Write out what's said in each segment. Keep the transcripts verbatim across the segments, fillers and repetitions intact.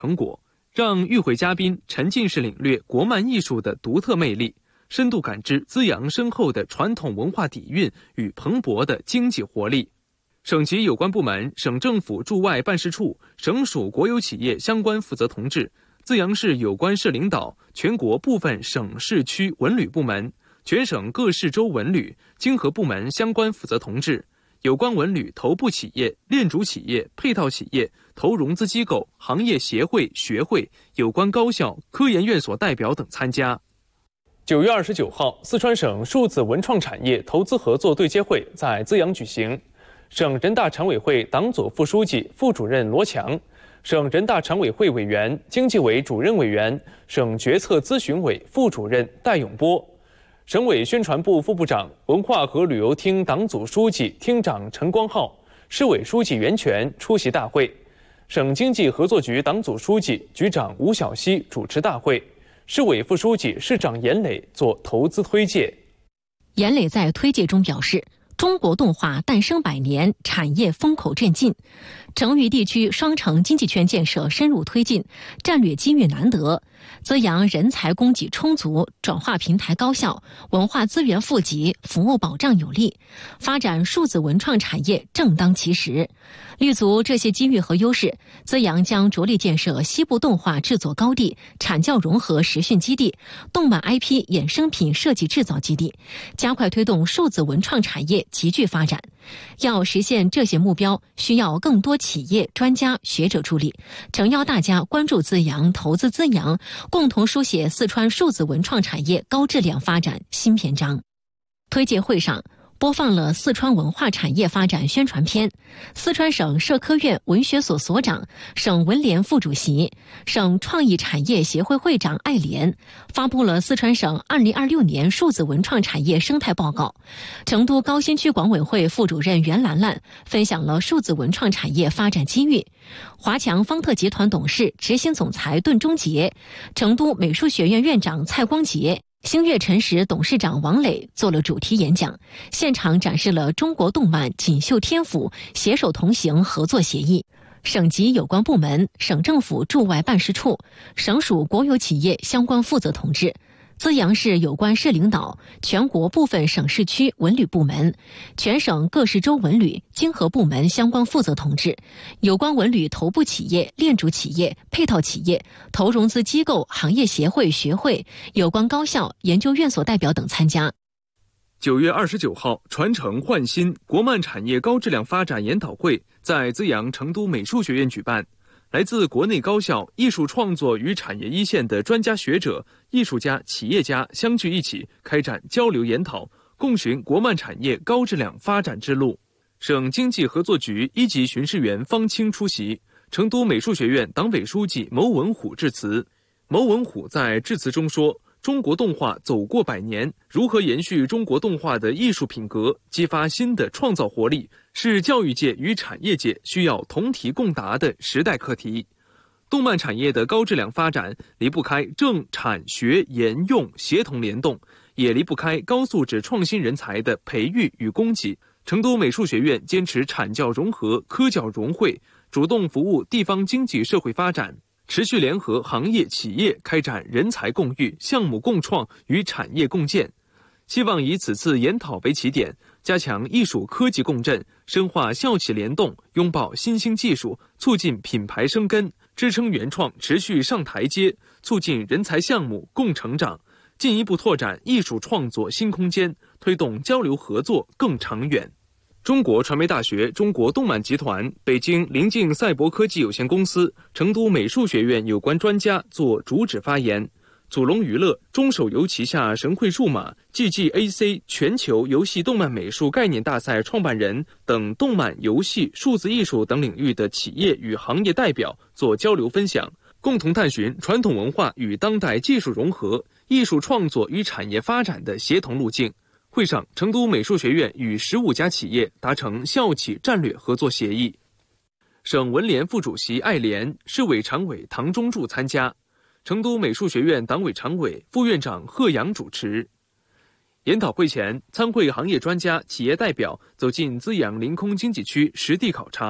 成果，让与会嘉宾沉浸式领略国漫艺术的独特魅力，深度感知滋养深厚的传统文化底蕴与蓬勃的经济活力。省级有关部门、省政府驻外办事处、省属国有企业相关负责同志、资阳市有关市领导、全国部分省市区文旅部门、全省各市州文旅、经合部门相关负责同志、有关文旅头部企业、链主企业、配套企业、投融资机构、行业协会、学会、有关高校、科研院所代表等参加。九月二十九号，四川省数字文创产业投资合作对接会在资阳举行。省人大常委会党组副书记、副主任罗强，省人大常委会委员、经济委主任委员、省决策咨询委副主任戴永波，省委宣传部副部长、文化和旅游厅党组书记、厅长陈光浩，市委书记袁泉出席大会。省经济合作局党组书记、局长吴晓西主持大会，市委副书记、市长严磊做投资推介。 严磊在推介中表示，中国动画诞生百年，产业风口正劲，成渝地区双城经济圈建设深入推进，战略机遇难得，资阳人才供给充足，转化平台高效，文化资源富集，服务保障有力，发展数字文创产业正当其时。立足这些机遇和优势，资阳将着力建设西部动画制作高地、产教融合实训基地、动漫 I P 衍生品设计制造基地，加快推动数字文创产业急剧发展。要实现这些目标，需要更多企业、专家、学者助力，诚邀大家关注资阳、投资资阳，共同书写四川数字文创产业高质量发展新篇章。推介会上播放了四川文化产业发展宣传片，四川省社科院文学所所长、省文联副主席、省创意产业协会会长艾莲发布了四川省二零二六年数字文创产业生态报告。成都高新区管委会副主任袁兰兰分享了数字文创产业发展机遇。华强方特集团董事、执行总裁顿中杰、成都美术学院院长蔡光杰、星月辰时董事长王磊做了主题演讲，现场展示了中国动漫锦绣天府携手同行合作协议。省级有关部门、省政府驻外办事处、省属国有企业相关负责同志、资阳市有关市领导、全国部分省市区文旅部门、全省各市州文旅、经合部门相关负责同志、有关文旅头部企业、链主企业、配套企业、投融资机构、行业协会、学会、有关高校、研究院所代表等参加。 九月二十九号，传承焕新国漫产业高质量发展研讨会在资阳成都美术学院举办。来自国内高校、艺术创作与产业一线的专家学者、艺术家、企业家相聚一起，开展交流研讨，共寻国漫产业高质量发展之路。省经济合作局一级巡视员方清出席，成都美术学院党委书记牟文虎致辞。牟文虎在致辞中说，中国动画走过百年，如何延续中国动画的艺术品格，激发新的创造活力，是教育界与产业界需要同题共答的时代课题。动漫产业的高质量发展离不开政产学研用协同联动，也离不开高素质创新人才的培育与供给。成都美术学院坚持产教融合、科教融汇，主动服务地方经济社会发展，持续联合行业企业开展人才共育、项目共创与产业共建。希望以此次研讨为起点，加强艺术科技共振，深化校企联动，拥抱新兴技术，促进品牌生根，支撑原创持续上台阶，促进人才项目共成长，进一步拓展艺术创作新空间，推动交流合作更长远。中国传媒大学中国动漫集团、北京临近赛博科技有限公司、成都美术学院有关专家作主旨发言。祖龙娱乐、中手游旗下神绘数码、G G A C 全球游戏动漫美术概念大赛创办人等动漫、游戏、数字艺术等领域的企业与行业代表做交流分享，共同探寻传统文化与当代技术融合、艺术创作与产业发展的协同路径。会上，成都美术学院与十五家企业达成校企战略合作协议。省文联副主席艾莲、市委常委唐中柱参加。成都美术学院党委常委、副院长贺阳主持。研讨会前，参会行业专家、企业代表走进资阳临空经济区实地考察，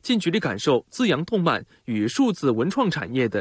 近距离感受资阳动漫与数字文创产业的